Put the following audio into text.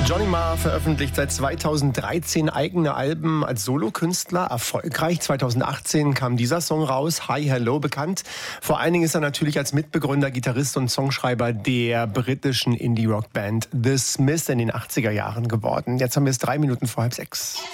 Johnny Marr veröffentlicht seit 2013 eigene Alben als Solokünstler, erfolgreich. 2018 kam dieser Song raus, Hi Hello, bekannt. Vor allen Dingen ist er natürlich als Mitbegründer, Gitarrist und Songschreiber der britischen Indie-Rock-Band The Smiths in den 80er Jahren geworden. Jetzt haben wir es 3 Minuten vor 5:30.